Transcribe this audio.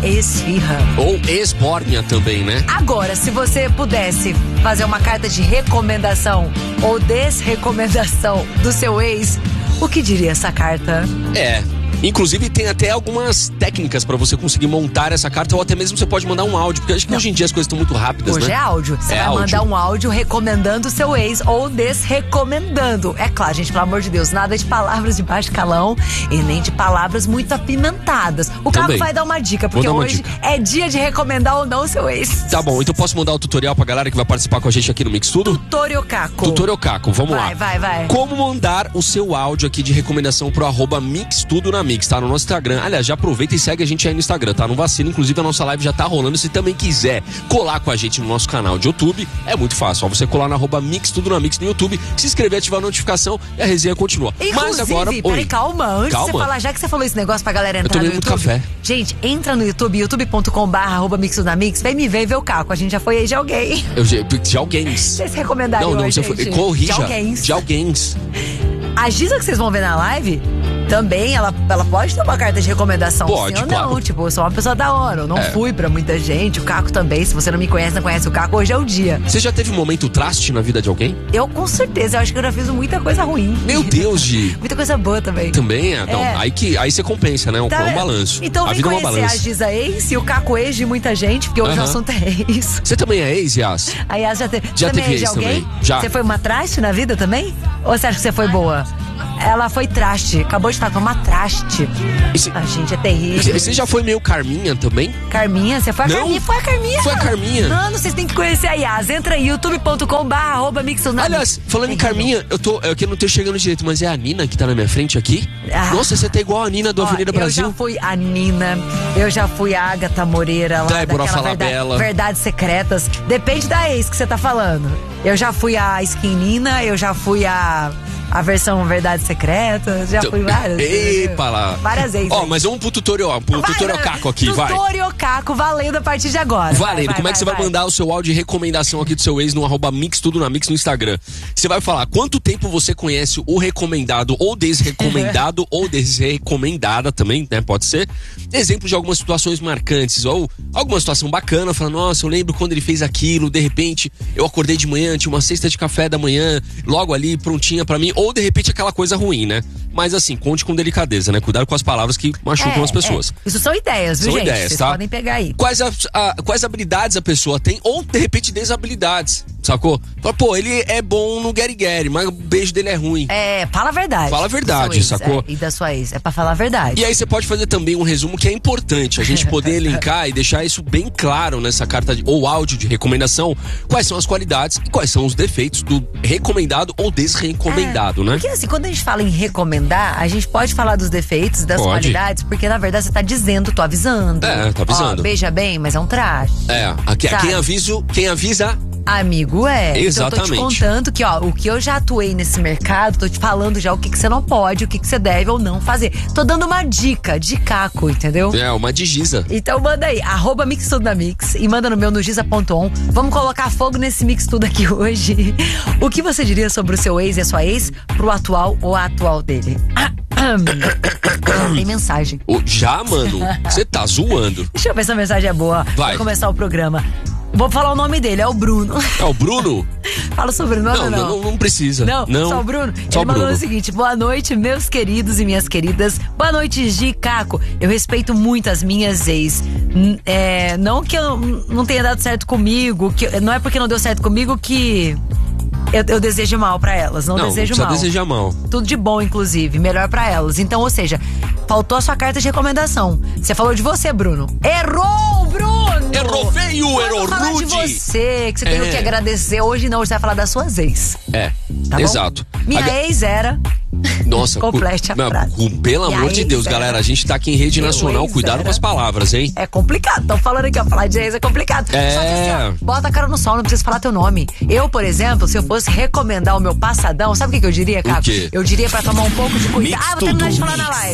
esfirra. Ou esbórnia também, né? Agora, se você pudesse fazer uma carta de recomendação ou desrecomendação do seu ex, o que diria essa carta? Inclusive tem até algumas técnicas pra você conseguir montar essa carta, ou até mesmo você pode mandar um áudio, porque acho que hoje em dia as coisas estão muito rápidas, Hoje né? é áudio. Você vai mandar um áudio recomendando o seu ex ou desrecomendando. É claro, gente, pelo amor de Deus, nada de palavras de baixo calão e nem de palavras muito apimentadas. O Caco vai dar uma dica, porque hoje é dia de recomendar ou não o seu ex. Tá bom, então posso mandar o tutorial pra galera que vai participar com a gente aqui no Mix Tudo? Tutorial Caco. Tutorial Caco, vamos lá. Vai. Como mandar o seu áudio aqui de recomendação pro @Mix Tudo na Mix, tá? No nosso Instagram. Aliás, já aproveita e segue a gente aí no Instagram, tá? Não vacila, inclusive a nossa live já tá rolando. Se também quiser colar com a gente no nosso canal de YouTube, é muito fácil. Ó, você colar na @Mix Tudo na Mix no YouTube, se inscrever, ativar a notificação e a resenha continua. Inclusive, mas agora... peraí, calma. Antes de você falar, já que você falou esse negócio pra galera entrar no YouTube... Eu tomei muito café. Gente, entra no YouTube, youtube.com/@Mix Tudo na Mix, vem me ver e ver o Caco. A gente já foi aí de alguém. De alguém. Vocês recomendaram hoje, você foi... Corrija. De alguém. A Giza que vocês vão ver na live... Também, ela pode ter uma carta de recomendação. Pode, sim ou claro. não, tipo, eu sou uma pessoa da hora, eu não fui pra muita gente, o Caco também, se você não me conhece, não conhece o Caco, hoje é o dia. Você já teve um momento traste na vida de alguém? Eu, com certeza, eu acho que eu já fiz muita coisa ruim. Meu Deus, Gi. Muita coisa boa também. Também? Não, aí você compensa, né? Tá, é um balanço. Então a vem vida é uma conhecer balança. a Giza ex e o Caco ex de muita gente, porque hoje o assunto é ex. Você também é ex, Yas? A Yas já teve. Já também teve é de ex alguém? também. Já. Você foi uma traste na vida também? Ou você acha que você foi boa? Ela foi traste, acabou de estar uma traste. A gente é terrível. Você já foi meio Carminha também? Carminha? Você foi a Não? Carminha? Foi a Carminha. Foi a Carminha. Mano, vocês têm que conhecer a Yas. Entra aí, youtube.com/@Mix Tudo na Mix. Aliás, falando em Carminha, eu que não tô chegando direito, mas é a Nina que tá na minha frente aqui? Nossa, você tá igual a Nina do Avenida Brasil. Eu já fui a Nina, eu já fui a Agatha Moreira lá. Débora Falabella. Verdades Secretas. Depende da ex que você tá falando. Eu já fui a Skin Nina, eu já fui a versão Verdades Secretas, já fui várias. Epa lá. Várias vezes. Mas vamos pro tutorial Caco aqui, vai. Tutorial Caco, valendo a partir de agora. Valendo, como é que você vai mandar o seu áudio de recomendação aqui do seu ex no @Mix Tudo na Mix no Instagram? Você vai falar quanto tempo você conhece o recomendado ou desrecomendado ou desrecomendada também, né? Pode ser. Exemplos de algumas situações marcantes ou alguma situação bacana, fala, nossa, eu lembro quando ele fez aquilo, de repente eu acordei de manhã, tinha uma cesta de café da manhã, logo ali prontinha pra mim, ou de repente aquela coisa ruim, né? Mas assim, conte com delicadeza, né? Cuidado com as palavras que machucam as pessoas. Isso são ideias, viu, gente? Ideias, vocês tá? podem pegar aí. Quais habilidades a pessoa tem, ou de repente desabilidades, sacou? Fala, pô, ele é bom no gueri-gueri, mas o beijo dele é ruim. Fala a verdade. Fala a verdade, ex, sacou? E da sua ex, é pra falar a verdade. E aí você pode fazer também um resumo que é importante, a gente poder elencar e deixar isso bem claro nessa carta ou áudio de recomendação, quais são as qualidades e quais são os defeitos do recomendado ou desrecomendado, né? Porque assim, quando a gente fala em recomendar, a gente pode falar dos defeitos, das qualidades, porque na verdade você tá dizendo, tô avisando. Tô avisando. Ó, beija bem, mas é um traste. Quem avisa... Amigo, Exatamente. Então eu tô te contando que, o que eu já atuei nesse mercado, tô te falando já o que você não pode, o que você deve ou não fazer. Tô dando uma dica de Caco, entendeu? Uma de Giza. Então manda aí, @Mix Tudo na Mix e manda no meu no Giza.on. Vamos colocar fogo nesse Mix Tudo aqui hoje. O que você diria sobre o seu ex e a sua ex pro atual ou a atual dele? Tem mensagem. Já, mano? Você tá zoando. Deixa eu ver se a mensagem é boa. Vai. Pra começar o programa. Vou falar o nome dele, é o Bruno. É o Bruno? Fala o sobrenome, não precisa. Não, só o Bruno. Só Ele mandou Bruno. o seguinte: boa noite, meus queridos e minhas queridas. Boa noite, Gi, Caco. Eu respeito muito as minhas ex. Não que eu não tenha dado certo comigo, não é porque não deu certo comigo que eu desejo mal pra elas. Não desejo mal. Não deseja mal. Tudo de bom, inclusive. Melhor pra elas. Então, ou seja, faltou a sua carta de recomendação. Você falou de você, Bruno. Errou, Bruno! Errou feio, errou rude. De você, que você tem o que agradecer. Hoje não, hoje você vai falar das suas ex. Tá exato. Bom? Minha ex era... Nossa, complete a frase. Pelo amor de Deus, galera, a gente tá aqui em rede nacional, cuidado com as palavras, hein? É complicado, tô falando aqui, falar de ex é complicado. Só que assim, bota a cara no sol, não precisa falar teu nome. Eu, por exemplo, se eu fosse recomendar o meu passadão, sabe o que eu diria, Caco? Eu diria pra tomar um pouco de cuidado. Vou terminar de falar na live.